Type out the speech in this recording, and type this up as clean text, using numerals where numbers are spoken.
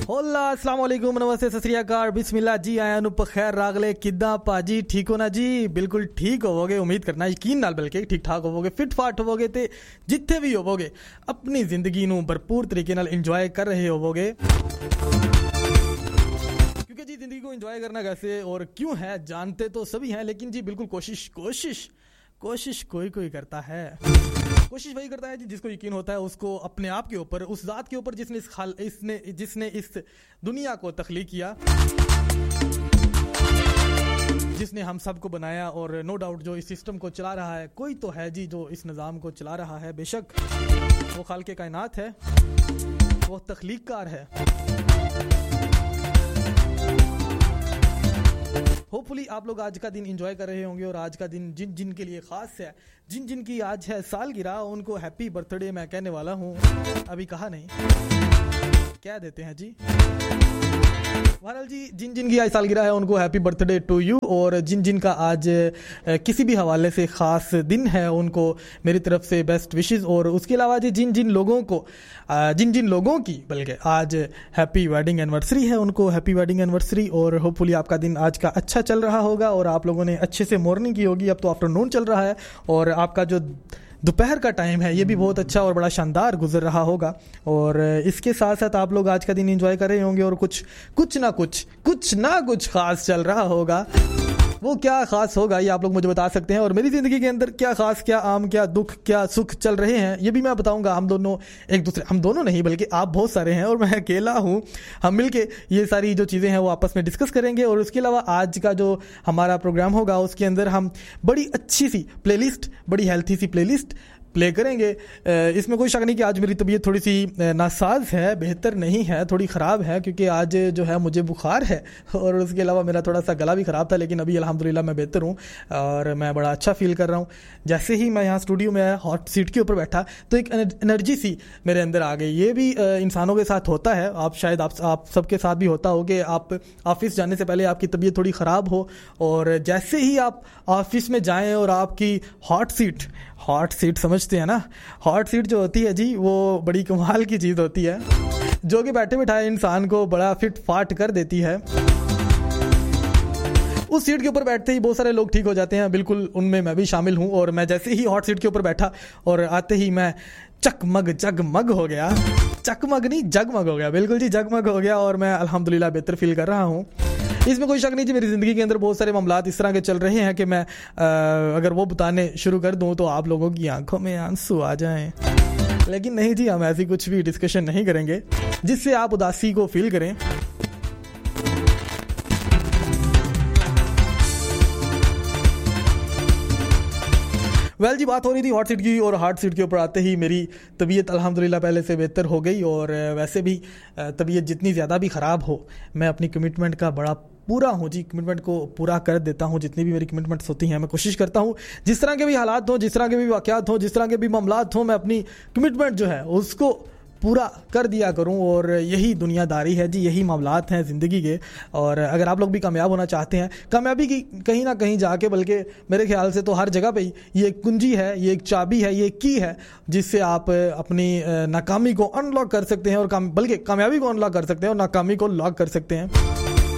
ओला अस्सलाम वालेकुम नमस्ते सत श्री अकाल बिस्मिल्लाह जी आया नु खैर रागले किदा पाजी ठीक हो ना जी बिल्कुल ठीक होवोगे उम्मीद करना यकीन नाल बल्कि ठीक ठाक होवोगे फिट फाट होवोगे ते जिथे भी होवोगे अपनी जिंदगी नु भरपूर तरीके नाल इंजॉय कर रहे होवोगे क्योंकि जी जिंदगी को इंजॉय करना कैसे और क्यों है जानते तो सभी हैं लेकिन जी बिल्कुल कोशिश कोई करता है। कोशिश वही करता है जी जिसको यकीन होता है उसको अपने आप के ऊपर उस ज़ात के ऊपर जिसने इस दुनिया को तख्लीक किया जिसने हम सबको बनाया और नो डाउट जो इस सिस्टम को चला रहा है कोई तो है जी जो इस निज़ाम को चला रहा है बेशक वो खालिक़े कायनात है वो तख्लीककार है। होपफुली आप लोग आज का दिन एंजॉय कर रहे होंगे और आज का दिन जिन जिन के लिए ख़ास है जिन की आज है सालगिरह उनको हैप्पी बर्थडे मैं कहने वाला हूँ। अभी कहा नहीं क्या देते हैं जी बहरहाल जी जिन की आज सालगिरह है उनको हैप्पी बर्थडे टू यू और जिन का आज किसी भी हवाले से ख़ास दिन है उनको मेरी तरफ से बेस्ट विशेस और उसके अलावा जी जिन लोगों की बल्कि आज हैप्पी वेडिंग एनिवर्सरी है उनको हैप्पी वेडिंग एनिवर्सरी और होपफुली आपका दिन आज का अच्छा चल रहा होगा और आप लोगों ने अच्छे से मॉर्निंग की होगी। अब तो आफ्टरनून चल रहा है और आपका जो दोपहर का टाइम है ये भी बहुत अच्छा और बड़ा शानदार गुजर रहा होगा और इसके साथ साथ आप लोग आज का दिन एंजॉय कर रहे होंगे और कुछ ना कुछ खास चल रहा होगा। वो क्या खास होगा ये आप लोग मुझे बता सकते हैं और मेरी ज़िंदगी के अंदर क्या खास क्या आम क्या दुख क्या सुख चल रहे हैं ये भी मैं बताऊंगा। हम दोनों नहीं बल्कि आप बहुत सारे हैं और मैं अकेला हूँ। हम मिलके ये सारी जो चीज़ें हैं वो आपस में डिस्कस करेंगे और उसके अलावा आज का जो हमारा प्रोग्राम होगा उसके अंदर हम बड़ी अच्छी सी प्लेलिस्ट बड़ी हेल्थी सी प्लेलिस्ट प्ले करेंगे। इसमें कोई शक नहीं कि आज मेरी तबीयत थोड़ी सी नासाज है बेहतर नहीं है थोड़ी ख़राब है क्योंकि आज जो है मुझे बुखार है और उसके अलावा मेरा थोड़ा सा गला भी ख़राब था लेकिन अभी अल्हम्दुलिल्लाह मैं बेहतर हूँ और मैं बड़ा अच्छा फील कर रहा हूँ। जैसे ही मैं यहाँ स्टूडियो में आया हॉट सीट के ऊपर बैठा तो एक एनर्जी सी मेरे अंदर आ गई। ये भी इंसानों के साथ होता है आप शायद आप सबके साथ भी होता हो कि आप ऑफिस जाने से पहले आपकी तबीयत थोड़ी ख़राब हो और जैसे ही आप ऑफिस में जाएँ और आपकी हॉट सीट समझते हैं ना हॉट सीट जो होती है जी वो बड़ी कमाल की चीज़ होती है जो कि बैठे बिठाए इंसान को बड़ा फिट फाट कर देती है। उस सीट के ऊपर बैठते ही बहुत सारे लोग ठीक हो जाते हैं बिल्कुल उनमें मैं भी शामिल हूँ और मैं जैसे ही हॉट सीट के ऊपर बैठा और आते ही मैं जगमग हो गया बिल्कुल जी जगमग हो गया और मैं अल्हम्दुलिल्लाह बेहतर फील कर रहा हूँ। इसमें कोई शक नहीं जी मेरी ज़िंदगी के अंदर बहुत सारे मामलात इस तरह के चल रहे हैं कि मैं अगर वो बताने शुरू कर दूं तो आप लोगों की आंखों में आंसू आ जाएं लेकिन नहीं जी हम ऐसी कुछ भी डिस्कशन नहीं करेंगे जिससे आप उदासी को फील करें। वेल जी बात हो रही थी हॉट सीट की और हार्ड सीट के ऊपर आते ही मेरी तबीयत अल्हम्दुलिल्लाह पहले से बेहतर हो गई और वैसे भी तबीयत जितनी ज़्यादा भी ख़राब हो मैं अपनी कमिटमेंट का बड़ा पूरा हूँ जी कमिटमेंट को पूरा कर देता हूँ। जितनी भी मेरी कमिटमेंट्स होती हैं मैं कोशिश करता हूँ जिस तरह के भी हालात हों जिस तरह के भी वाक़यात हों जिस तरह के भी मामलात हों मैं अपनी कमिटमेंट जो है उसको पूरा कर दिया करूं और यही दुनियादारी है जी यही मामलात हैं ज़िंदगी के। और अगर आप लोग भी कामयाब होना चाहते हैं कामयाबी की कहीं ना कहीं जाके बल्कि मेरे ख्याल से तो हर जगह पे ही ये एक कुंजी है ये एक चाबी है ये एक की है जिससे आप अपनी नाकामी को अनलॉक कर सकते हैं और बल्कि कामयाबी को अनलॉक कर सकते हैं और नाकामी को लॉक कर सकते हैं।